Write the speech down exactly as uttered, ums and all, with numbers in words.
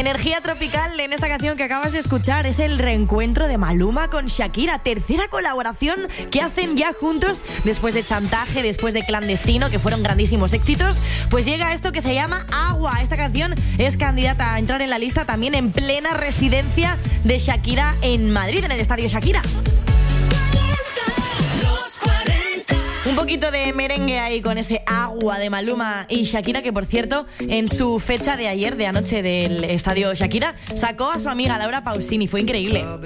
Energía tropical en esta canción que acabas de escuchar es el reencuentro de Maluma con Shakira, tercera colaboración que hacen ya juntos después de Chantaje, después de Clandestino, que fueron grandísimos éxitos. Pues llega esto que se llama Agua. Esta canción es candidata a entrar en la lista también en plena residencia de Shakira en Madrid, en el Estadio Shakira. Un poquito de merengue ahí con ese Agua de Maluma y Shakira, que por cierto, en su fecha de ayer, de anoche del Estadio Shakira, sacó a su amiga Laura Pausini. Fue increíble.